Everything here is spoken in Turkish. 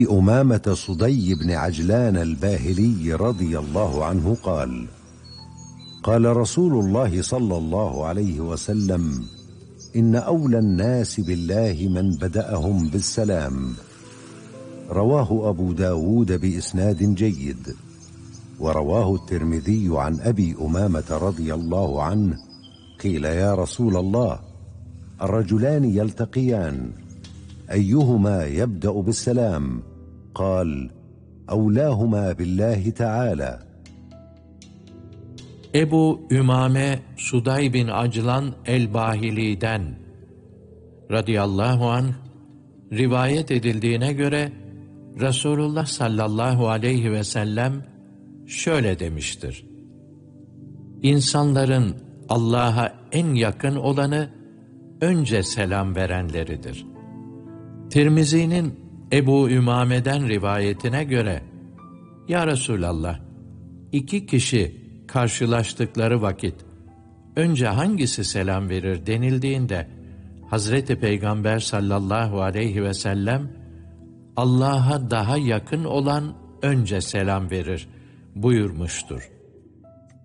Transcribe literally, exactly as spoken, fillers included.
أمامة صدي بن عجلان الباهلي رضي الله عنه قال: قال رسول الله صلى الله عليه وسلم: إن أولى الناس بالله من بدأهم بالسلام. رواه أبو داود بإسناد جيد. ورواه الترمذي عن أبي أمامة رضي الله عنه قيل: يا رسول الله، الرجلان يلتقيان أيهما يبدأ بالسلام؟ قال: أولاهما بالله تعالى. Ebu Ümame Suday bin Aclan el-Bahili'den radıyallahu anh rivayet edildiğine göre Resulullah sallallahu aleyhi ve sellem şöyle demiştir: İnsanların Allah'a en yakın olanı önce selam verenleridir. Tirmizi'nin Ebu Ümame'den rivayetine göre, Ya Resulallah, iki kişi karşılaştıkları vakit önce hangisi selam verir denildiğinde Hazreti Peygamber sallallahu aleyhi ve sellem Allah'a daha yakın olan önce selam verir buyurmuştur.